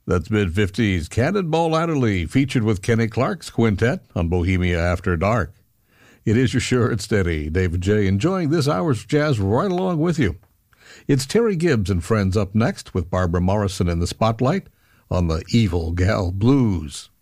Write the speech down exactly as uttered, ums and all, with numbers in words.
That's mid-fifties Cannonball Adderley, featured with Kenny Clark's quintet on Bohemia After Dark. It is your sure and steady David J. enjoying this hour's jazz right along with you. It's Terry Gibbs and Friends up next with Barbara Morrison in the spotlight on the Evil Gal Blues.